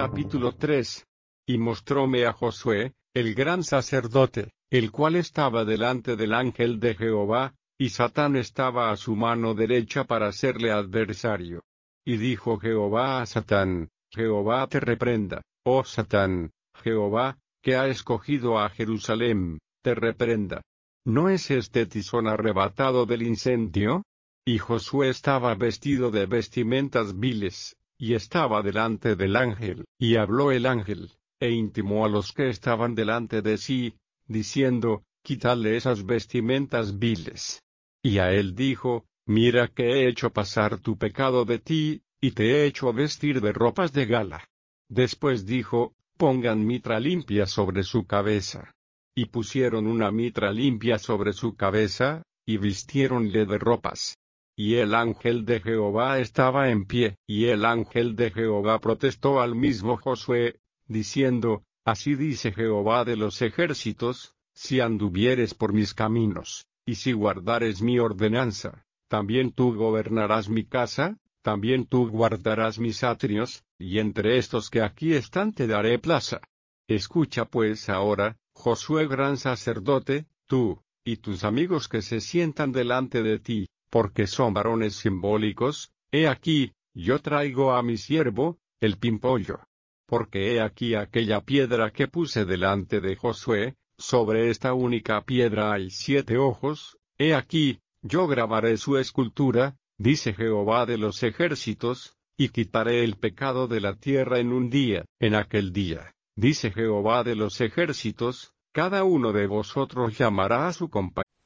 Capítulo 3. Y mostróme a Josué, el gran sacerdote, el cual estaba delante del ángel de Jehová, y Satán estaba a su mano derecha para serle adversario. Y dijo Jehová a Satán: Jehová te reprenda, oh Satán. Jehová, que ha escogido a Jerusalén, te reprenda. ¿No es este tizón arrebatado del incendio? Y Josué estaba vestido de vestimentas viles, y estaba delante del ángel, y habló el ángel, e intimó a los que estaban delante de sí, diciendo: Quítale esas vestimentas viles. Y a él dijo: Mira que he hecho pasar tu pecado de ti, y te he hecho vestir de ropas de gala. Después dijo: Pongan mitra limpia sobre su cabeza. Y pusieron una mitra limpia sobre su cabeza, y vistiéronle de ropas. Y el ángel de Jehová estaba en pie, y el ángel de Jehová protestó al mismo Josué, diciendo: Así dice Jehová de los ejércitos: si anduvieres por mis caminos, y si guardares mi ordenanza, también tú gobernarás mi casa, también tú guardarás mis atrios, y entre estos que aquí están te daré plaza. Escucha pues ahora, Josué gran sacerdote, tú, y tus amigos que se sientan delante de ti, porque son varones simbólicos. He aquí, yo traigo a mi siervo, el pimpollo. Porque he aquí aquella piedra que puse delante de Josué, sobre esta única piedra hay 7 ojos. He aquí, yo grabaré su escultura, dice Jehová de los ejércitos, y quitaré el pecado de la tierra en un día. En aquel día, dice Jehová de los ejércitos, cada uno de vosotros llamará a su compañero